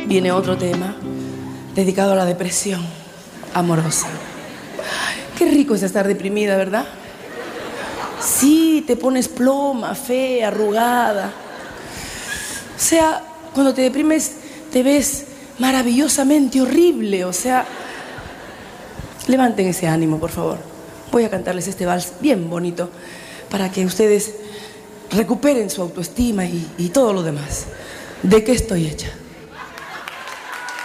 viene otro tema dedicado a la depresión amorosa. Qué rico es estar deprimida, ¿verdad? Sí, te pones ploma, fea, arrugada. O sea, cuando te deprimes te ves maravillosamente horrible. O sea, levanten ese ánimo, por favor. Voy a cantarles este vals bien bonito para que ustedes recuperen su autoestima y todo lo demás. ¿De qué estoy hecha?